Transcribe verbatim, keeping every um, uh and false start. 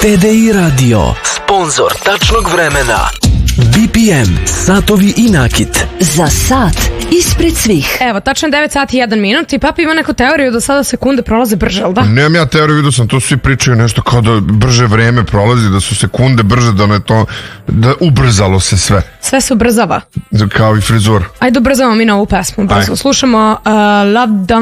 T D I Radio, sponsor tačnog vremena. B P M, satovi i nakit. Za sat ispred svih. Evo, tačno devet sati i jedan minut i Papa ima neku teoriju da sada sekunde prolaze brže, ali da? Nemam ja teoriju, vidio sam, to svi pričaju nešto kao da brže vreme prolazi, da su sekunde brže, da ne to, da ubrzalo se sve. Sve se ubrzava. Kao i frizur. Ajde ubrzamo mi na ovu pesmu. Brzo. Slušamo uh, Love Don't